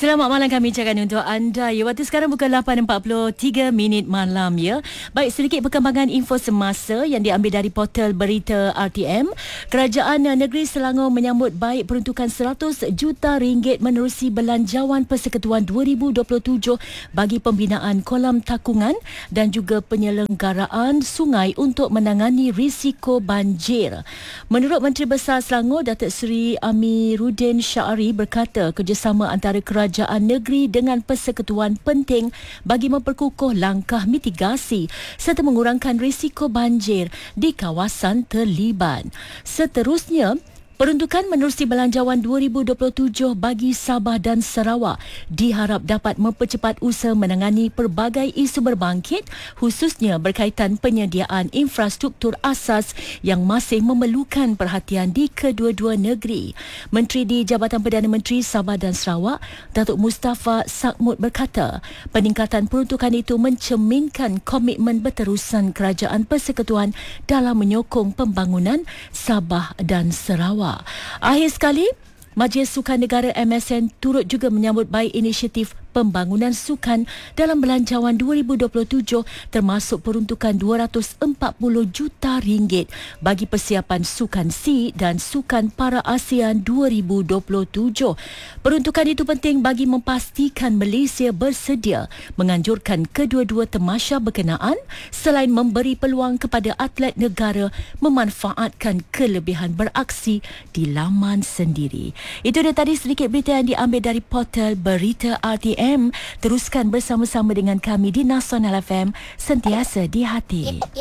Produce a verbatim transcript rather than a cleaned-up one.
Selamat malam kami ucapkan untuk anda. Ya, waktu sekarang pukul lapan empat puluh tiga minit malam ya. Baik, sedikit perkembangan info semasa yang diambil dari portal berita R T M. Kerajaan Negeri Selangor menyambut baik peruntukan seratus juta ringgit menerusi Belanjawan Persekutuan dua ribu dua puluh tujuh bagi pembinaan kolam takungan dan juga penyelenggaraan sungai untuk menangani risiko banjir. Menurut Menteri Besar Selangor, Datuk Seri Amiruddin Syari berkata kerjasama antara kerajaan Kerajaan negeri dengan persekutuan penting bagi memperkukuh langkah mitigasi serta mengurangkan risiko banjir di kawasan terlibat. Seterusnya, peruntukan menerusi Belanjawan dua ribu dua puluh tujuh bagi Sabah dan Sarawak diharap dapat mempercepat usaha menangani pelbagai isu berbangkit, khususnya berkaitan penyediaan infrastruktur asas yang masih memerlukan perhatian di kedua-dua negeri. Menteri di Jabatan Perdana Menteri Sabah dan Sarawak, Datuk Mustafa Sakmud berkata, peningkatan peruntukan itu mencerminkan komitmen berterusan Kerajaan Persekutuan dalam menyokong pembangunan Sabah dan Sarawak. Akhir sekali, Majlis Sukan Negara M S N turut juga menyambut baik inisiatif pembangunan sukan dalam Belanjawan dua ribu dua puluh tujuh termasuk peruntukan dua ratus empat puluh juta ringgit bagi persiapan Sukan SEA dan Sukan Para ASEAN dua ribu dua puluh tujuh. Peruntukan itu penting bagi memastikan Malaysia bersedia menganjurkan kedua-dua tamasya berkenaan selain memberi peluang kepada atlet negara memanfaatkan kelebihan beraksi di laman sendiri. Itu dia tadi sedikit berita yang diambil dari portal berita R T M. Teruskan bersama-sama dengan kami di Nasional F M, sentiasa di hati.